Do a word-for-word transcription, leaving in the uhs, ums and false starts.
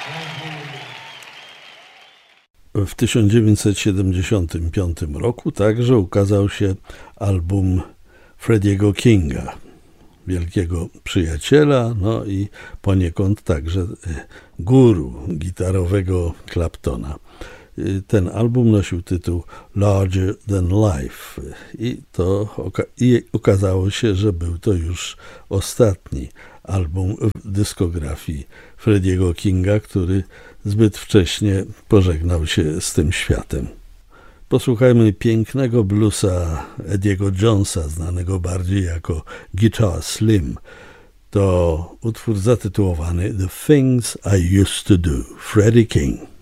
W tysiąc dziewięćset siedemdziesiątym piątym roku także ukazał się album Freddie'ego Kinga, wielkiego przyjaciela, no i poniekąd także guru gitarowego Claptona. Ten album nosił tytuł Larger Than Life i to oka- i okazało się, że był to już ostatni album w dyskografii Freddie'ego Kinga, który zbyt wcześnie pożegnał się z tym światem. Posłuchajmy pięknego bluesa Eddie'ego Jonesa, znanego bardziej jako Guitar Slim. To utwór zatytułowany The Things I Used to Do, Freddie King.